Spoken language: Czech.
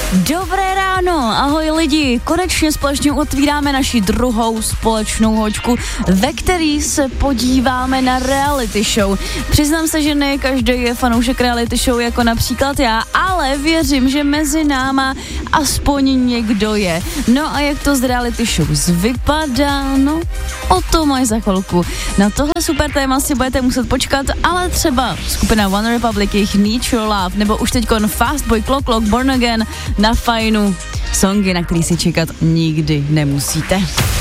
Dobré ráno, ahoj lidi, konečně společně otvíráme naši druhou společnou hoďku, ve který se podíváme na reality show. Přiznám se, že ne každý je fanoušek reality show jako například já, ale věřím, že mezi náma aspoň někdo je. No a jak to z reality show vypadá, no o tom až za chvilku. Na tohle super téma si budete muset počkat, ale třeba skupina One Republic, jejich Need Your Love, nebo už teďkon Fastboy, Clock Clock, Born Again, na Fajnu, songy, na který si čekat nikdy nemusíte.